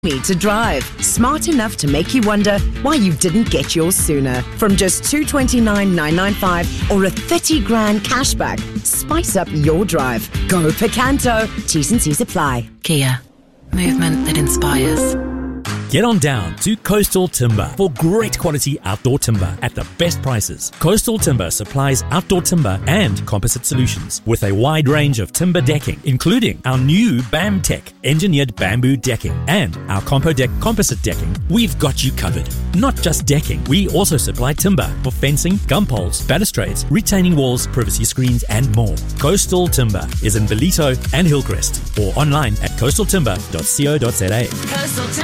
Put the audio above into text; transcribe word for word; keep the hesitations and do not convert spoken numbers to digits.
Me to drive. Smart enough to make you wonder why you didn't get yours sooner. From just two hundred twenty-nine thousand nine hundred ninety-five or a thirty grand cashback. Spice up your drive. Go Picanto. T's and C's apply. Kia. Movement that inspires. Get on down to Coastal Timber for great quality outdoor timber at the best prices. Coastal Timber supplies outdoor timber and composite solutions with a wide range of timber decking, including our new BAMTech engineered bamboo decking and our CompoDeck composite decking. We've got you covered. Not just decking, we also supply timber for fencing, gum poles, balustrades, retaining walls, privacy screens, and more. Coastal Timber is in Ballito and Hillcrest or online at coastal timber dot co dot za.